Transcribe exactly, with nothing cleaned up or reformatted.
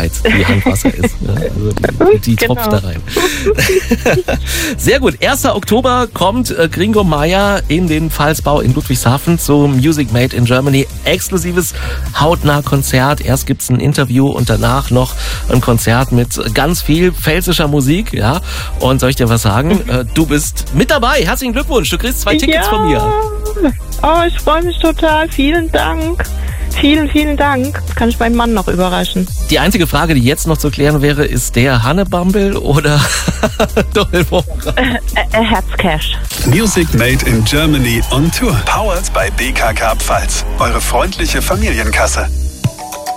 breit die Handwasser ist. Ja, also die, die Genau. tropft da rein. Sehr gut. erster Oktober kommt äh, Gringo Meier in den Pfalzbau in Ludwigshafen zum Music Made in Germany. Exklusives Hautnah-Konzert. Erst gibt's ein Interview und danach noch ein Konzert mit ganz viel pfälzischer Musik. Ja. Und soll ich dir was sagen? Äh, du bist mit dabei. Herzlichen Glückwunsch. Du kriegst zwei Tickets ja. von mir. Oh, ich freue mich total. Vielen Dank. Vielen, vielen Dank. Das kann ich meinen Mann noch überraschen. Die einzige Frage, die jetzt noch zu klären wäre, ist der Hannebumble oder Doppelwoche? Äh, äh, Herzcash. Music Made in Germany on Tour. Powered by B K K Pfalz. Eure freundliche Familienkasse.